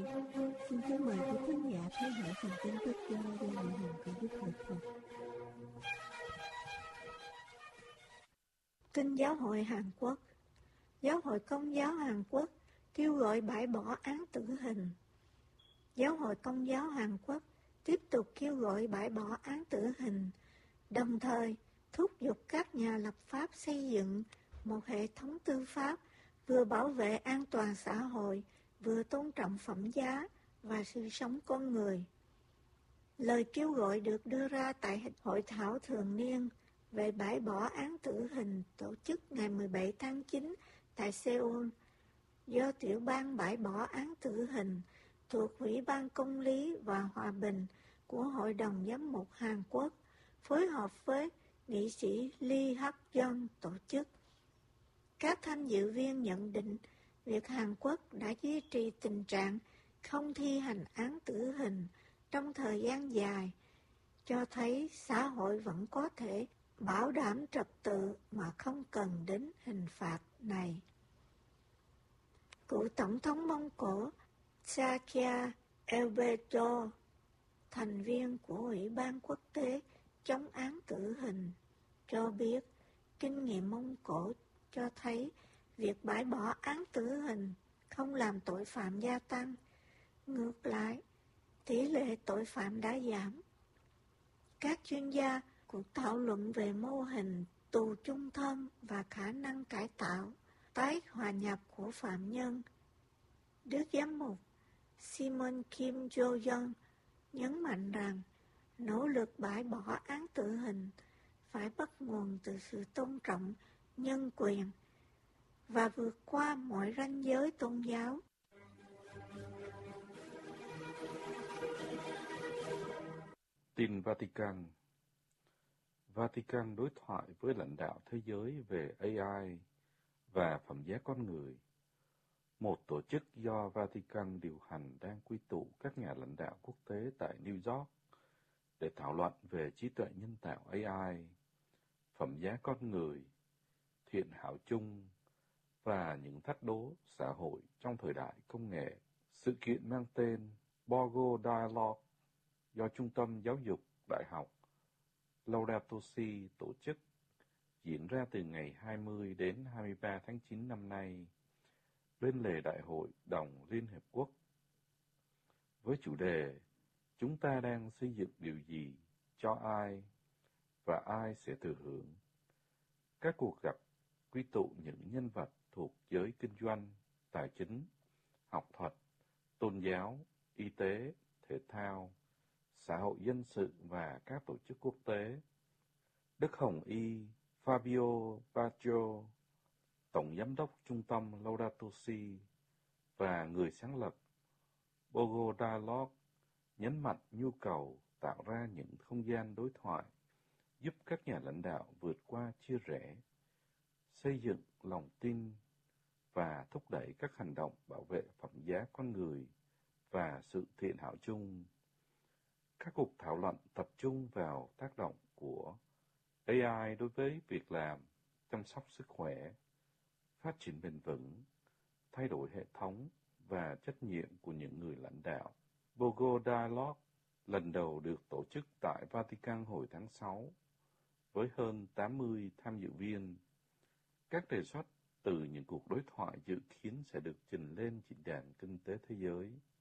Xin kính mời quý khán giả theo dõi phần tin tức do Đinh Thị Hồng của Đức thực hiện. Tin Giáo hội Hàn Quốc. Giáo hội Công giáo Hàn Quốc kêu gọi bãi bỏ án tử hình. Giáo hội Công giáo Hàn Quốc tiếp tục kêu gọi bãi bỏ án tử hình, đồng thời thúc giục các nhà lập pháp xây dựng một hệ thống tư pháp vừa bảo vệ an toàn xã hội, vừa tôn trọng phẩm giá và sự sống con người. Lời kêu gọi được đưa ra tại hội thảo thường niên về bãi bỏ án tử hình tổ chức ngày 17 tháng 9 tại Seoul do tiểu ban bãi bỏ án tử hình thuộc Ủy ban Công lý và Hòa bình của Hội đồng Giám mục Hàn Quốc phối hợp với nghị sĩ Lee Hak-yeon tổ chức. Các tham dự viên nhận định việc Hàn Quốc đã duy trì tình trạng không thi hành án tử hình trong thời gian dài, cho thấy xã hội vẫn có thể bảo đảm trật tự mà không cần đến hình phạt này. Cựu Tổng thống Mông Cổ Sakya Elbedo, thành viên của Ủy ban Quốc tế chống án tử hình, cho biết kinh nghiệm Mông Cổ cho thấy việc bãi bỏ án tử hình không làm tội phạm gia tăng. Ngược lại, tỷ lệ tội phạm đã giảm. Các chuyên gia cuộc thảo luận về mô hình tù chung thân và khả năng cải tạo, tái hòa nhập của phạm nhân. Đức Giám mục Simon Kim Jo-yeon nhấn mạnh rằng nỗ lực bãi bỏ án tử hình phải bắt nguồn từ sự tôn trọng nhân quyền và vượt qua mọi ranh giới tôn giáo. Tin Vatican. Vatican đối thoại với lãnh đạo thế giới về AI và phẩm giá con người. Một tổ chức do Vatican điều hành đang quy tụ các nhà lãnh đạo quốc tế tại New York để thảo luận về trí tuệ nhân tạo AI, phẩm giá con người, thiện hảo chung và những thách đố xã hội trong thời đại công nghệ. Sự kiện mang tên Bogo Dialogue do Trung tâm Giáo dục Đại học Laudato Si tổ chức, diễn ra từ ngày 20 đến 23 tháng 9 năm nay, bên lề Đại hội đồng Liên Hiệp Quốc. Với chủ đề, chúng ta đang xây dựng điều gì, cho ai, và ai sẽ thừa hưởng. Các cuộc gặp quy tụ những nhân vật thuộc giới kinh doanh, tài chính, học thuật, tôn giáo, y tế, thể thao, xã hội dân sự và các tổ chức quốc tế. Đức Hồng Y Fabio Baggio, Tổng Giám đốc Trung tâm Laudato Si và người sáng lập Bogo Dialogue nhấn mạnh nhu cầu tạo ra những không gian đối thoại giúp các nhà lãnh đạo vượt qua chia rẽ, xây dựng lòng tin và thúc đẩy các hành động bảo vệ phẩm giá con người và sự thiện hảo chung. Các cuộc thảo luận tập trung vào tác động của AI đối với việc làm, chăm sóc sức khỏe, phát triển bền vững, thay đổi hệ thống và trách nhiệm của những người lãnh đạo. Bogo Dialogue lần đầu được tổ chức tại Vatican hồi tháng 6 với hơn 80 tham dự viên. Các đề xuất từ những cuộc đối thoại dự kiến sẽ được trình lên diễn đàn kinh tế thế giới